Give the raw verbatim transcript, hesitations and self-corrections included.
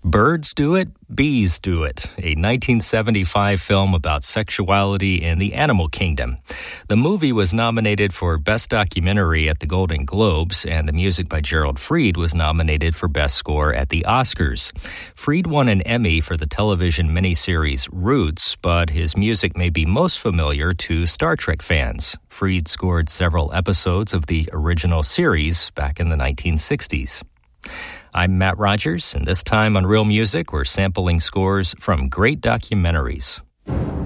Birds Do It, Bees Do It, a nineteen seventy-five film about sexuality in the animal kingdom. The movie was nominated for Best Documentary at the Golden Globes, and the music by Gerald Fried was nominated for Best Score at the Oscars. Fried won an Emmy for the television miniseries Roots, but his music may be most familiar to Star Trek fans. Fried scored several episodes of the original series back in the nineteen sixties. I'm Matt Rogers, and this time on Real Music, we're sampling scores from great documentaries.